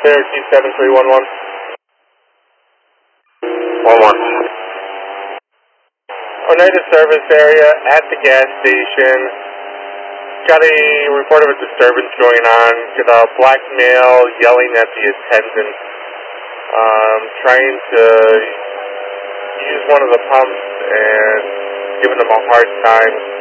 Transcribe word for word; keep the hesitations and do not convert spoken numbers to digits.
Cherokee seven three one one. one one. Oneida service area at the gas station. Got a report of a disturbance going on. Got a black male yelling at the attendant, um, trying to use one of the pumps and giving them a hard time.